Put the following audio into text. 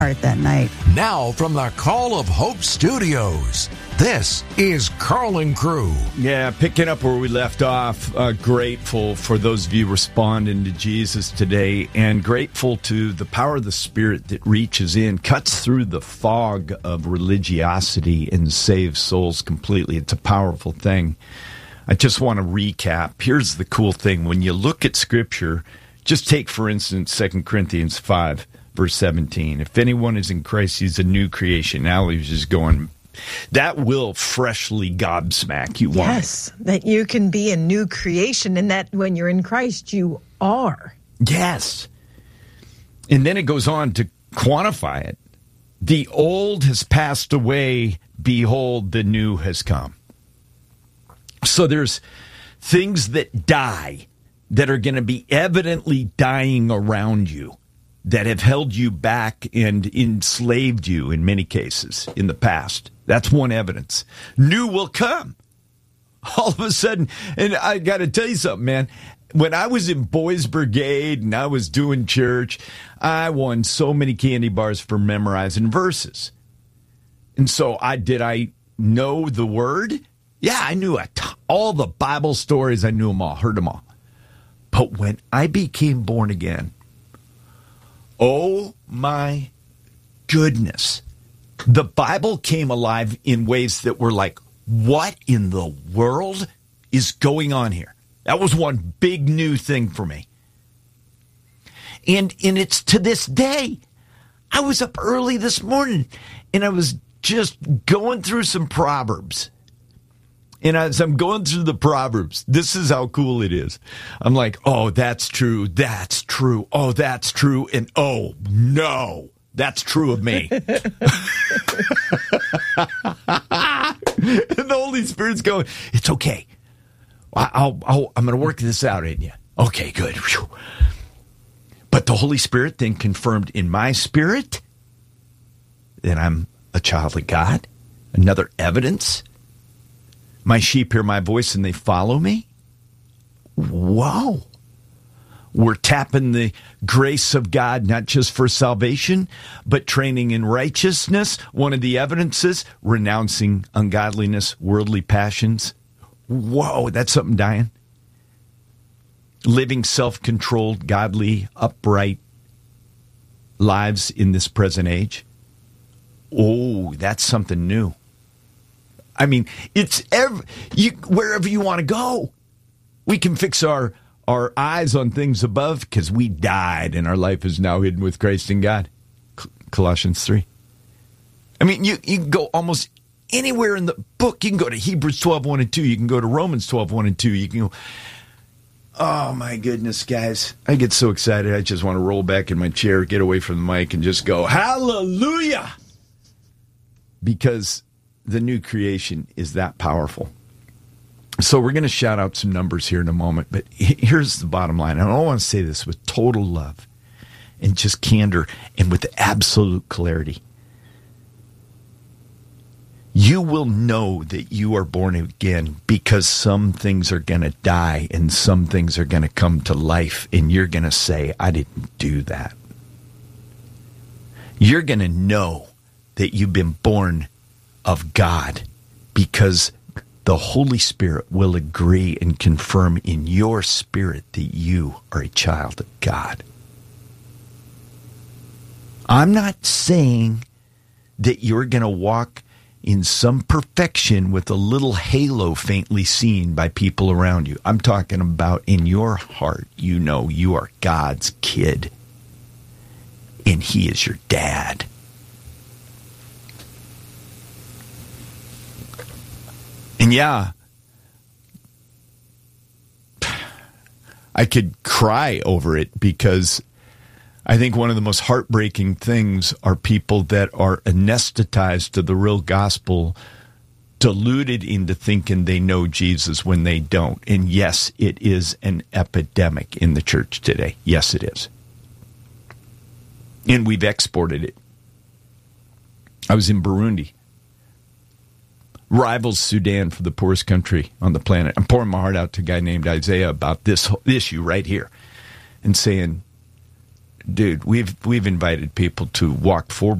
that night. Now from the Call of Hope Studios, this is Carl and Crew. Yeah, picking up where we left off, grateful for those of you responding to Jesus today, and grateful to the power of the Spirit that reaches in, cuts through the fog of religiosity and saves souls completely. It's a powerful thing. I just want to recap. Here's the cool thing. When you look at Scripture, just take, for instance, 2 Corinthians 5. Verse 17, if anyone is in Christ, he's a new creation. Now he's just going, that will freshly gobsmack you. Yes, that you can be a new creation, and that when you're in Christ, you are. Yes. And then it goes on to quantify it. The old has passed away, behold, the new has come. So there's things that die that are going to be evidently dying around you, that have held you back and enslaved you in many cases in the past. That's one evidence. New will come. All of a sudden, and I got to tell you something, man. When I was in Boys Brigade and I was doing church, I won so many candy bars for memorizing verses. And so did I know the word? Yeah, I knew all the Bible stories. I knew them all, heard them all. But when I became born again, oh my goodness. The Bible came alive in ways that were like, what in the world is going on here? That was one big new thing for me. And it's to this day. I was up early this morning and I was just going through some Proverbs. And as I'm going through the Proverbs, this is how cool it is. I'm like, oh, that's true. That's true. Oh, that's true. And oh, no, that's true of me. And the Holy Spirit's going, it's okay. I'm going to work this out in you. Okay, good. Whew. But the Holy Spirit then confirmed in my spirit that I'm a child of God. Another evidence. My sheep hear my voice and they follow me. Whoa. We're tapping the grace of God, not just for salvation, but training in righteousness. One of the evidences, renouncing ungodliness, worldly passions. Whoa, that's something dying. Living self-controlled, godly, upright lives in this present age. Oh, that's something new. I mean, it's wherever you want to go. We can fix our eyes on things above because we died and our life is now hidden with Christ in God. Colossians 3. I mean, you can go almost anywhere in the book. You can go to Hebrews 12, 1 and 2. You can go to Romans 12, 1 and 2. You can go, oh my goodness, guys. I get so excited. I just want to roll back in my chair, get away from the mic and just go, hallelujah. Because the new creation is that powerful. So we're going to shout out some numbers here in a moment, but here's the bottom line. I don't want to say this with total love and just candor and with absolute clarity. You will know that you are born again because some things are going to die and some things are going to come to life, and you're going to say, I didn't do that. You're going to know that you've been born of God because the Holy Spirit will agree and confirm in your spirit that you are a child of God. I'm not saying that you're going to walk in some perfection with a little halo faintly seen by people around you. I'm talking about in your heart, you know you are God's kid and He is your dad. And yeah, I could cry over it because I think one of the most heartbreaking things are people that are anesthetized to the real gospel, deluded into thinking they know Jesus when they don't. And yes, it is an epidemic in the church today. Yes, it is. And we've exported it. I was in Burundi. Rivals Sudan for the poorest country on the planet. I'm pouring my heart out to a guy named Isaiah about this issue right here and saying, dude, we've invited people to walk forward